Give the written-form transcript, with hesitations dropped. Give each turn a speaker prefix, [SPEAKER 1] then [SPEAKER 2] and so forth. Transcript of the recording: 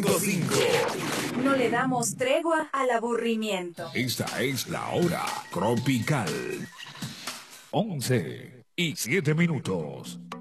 [SPEAKER 1] 5.
[SPEAKER 2] No le damos tregua al aburrimiento.
[SPEAKER 1] Esta es la hora tropical. 11:07.